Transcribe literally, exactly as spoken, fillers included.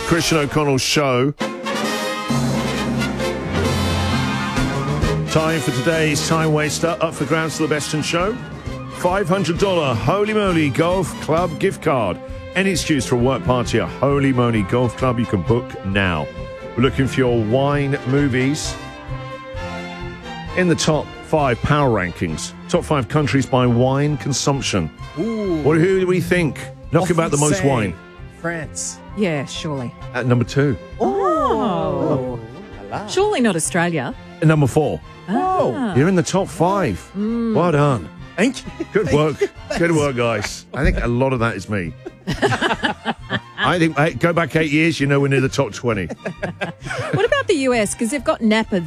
Christian O'Connell's show. Time for today's Time Waster. Up for grabs for the Best in Show. five hundred dollars Holy Moly Golf Club gift card. Any excuse for a work party at Holy Moly Golf Club you can book now. We're looking for your wine movies in the top five power rankings. Top five countries by wine consumption. Ooh. What, who do we think? Knock about the most say wine. France. Yeah, surely. At number two. Oh. Oh. Surely not Australia. At number four. Ah. You're in the top five. Well done. Thank you. Good work. Good work, guys. I think a lot of that is me. I think, hey, go back eight years, you know we're near the top twenty. What about the U S? Because they've got Napa